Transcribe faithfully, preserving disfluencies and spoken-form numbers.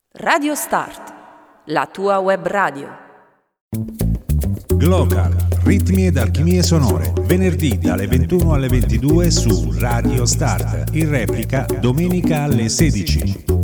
Radio Start, la tua web radio. Glocal, ritmi ed alchimie sonore, venerdì dalle ventuno alle ventidue su Radio Start, in replica domenica alle sedici.